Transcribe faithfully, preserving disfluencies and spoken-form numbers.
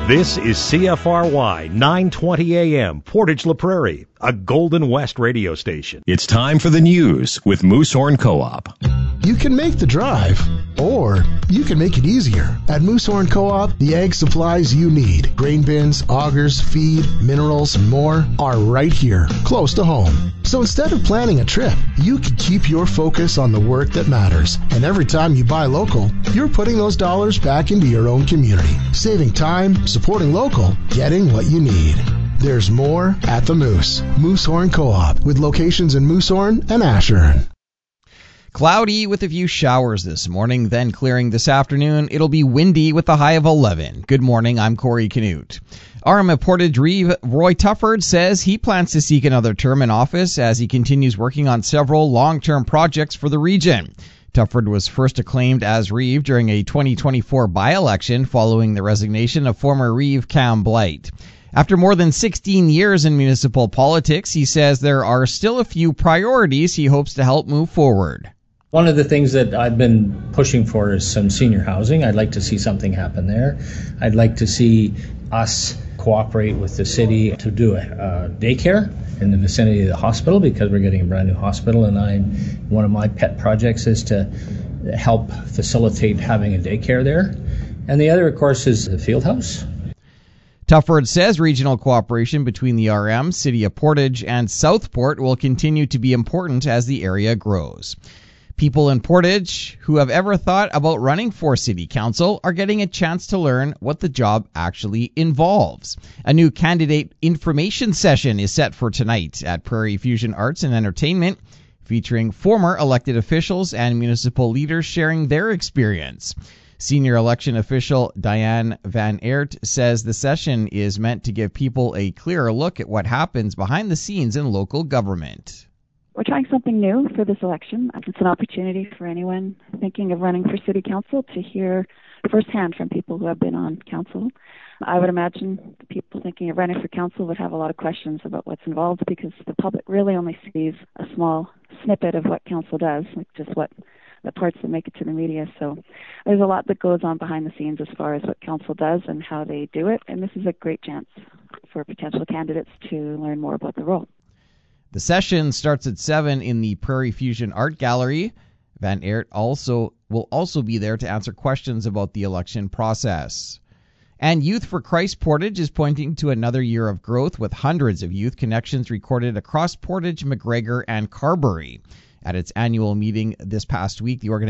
This is C F R Y nine twenty A M, Portage La Prairie, a Golden West radio station. It's time for the news with Moosehorn Co-op. You can make the drive, or you can make it easier. At Moosehorn Co-op, the ag supplies you need, grain bins, augers, feed, minerals, and more, are right here, close to home. So instead of planning a trip, you can keep your focus on the work that matters. And every time you buy local, you're putting those dollars back into your own community, saving time, supporting local, getting what you need. There's more at the Moose. Moosehorn Co-op, with locations in Moosehorn and Ashern. Cloudy with a few showers this morning, then clearing this afternoon. It'll be windy with a high of eleven. Good morning, I'm Corey Canute. R M of Portage-Reeve, Roy Tufford, says he plans to seek another term in office as he continues working on several long-term projects for the region. Tufford was first acclaimed as Reeve during a twenty twenty-four by-election following the resignation of former Reeve Cam Blight. After more than sixteen years in municipal politics, he says there are still a few priorities he hopes to help move forward. One of the things that I've been pushing for is some senior housing. I'd like to see something happen there. I'd like to see us cooperate with the city to do a uh, daycare in the vicinity of the hospital, because we're getting a brand new hospital, and I, one of my pet projects is to help facilitate having a daycare there. And the other, of course, is the field house. Tufford says regional cooperation between the R M, City of Portage, and Southport will continue to be important as the area grows. People in Portage who have ever thought about running for City Council are getting a chance to learn what the job actually involves. A new candidate information session is set for tonight at Prairie Fusion Arts and Entertainment, featuring former elected officials and municipal leaders sharing their experience. Senior election official Diane Van Aert says the session is meant to give people a clearer look at what happens behind the scenes in local government. We're trying something new for this election. It's an opportunity for anyone thinking of running for city council to hear firsthand from people who have been on council. I would imagine the people thinking of running for council would have a lot of questions about what's involved, because the public really only sees a small snippet of what council does, like just what the parts that make it to the media. So there's a lot that goes on behind the scenes as far as what council does and how they do it, and this is a great chance for potential candidates to learn more about the role. The session starts at seven in the Prairie Fusion Art Gallery. Van Aert also will also be there to answer questions about the election process. And Youth for Christ Portage is pointing to another year of growth, with hundreds of youth connections recorded across Portage, McGregor, and Carberry. At its annual meeting this past week, the organization